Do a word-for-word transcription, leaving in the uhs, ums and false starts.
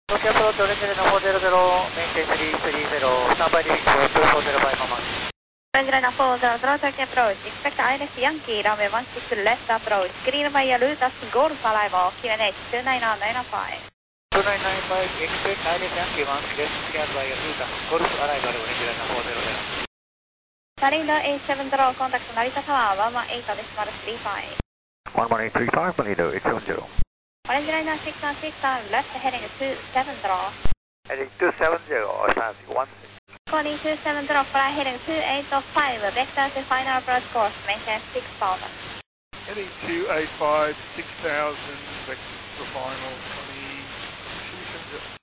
東京プロトレンジェルのよんひゃく、メインテンさんさんゼロ、スタンバイリリースよんひゃくバイママン。 Rengerina four zero zero, Turkey approach. Expect I N F Yankee, runway one six left approach. Green by Yalutas, Golf arrival, Q N H two nine nine five. two nine nine five, expect I N F Yankee one six left by Yalutas, Golf arrival, Rengerina four zero zero. Marinda eight seven zero, contact Narita Tower, one one eight decimal three five. one one eight three five, Marinda eight seven zero. Rengerina six one six, left heading two seven zero. Heading two seven zero, Shanti one six. Calling two seven zero, fly heading two eight five, vector to final approach course, maintain six thousand. Heading two eight five, six thousand, vector to final twenty two seven zero.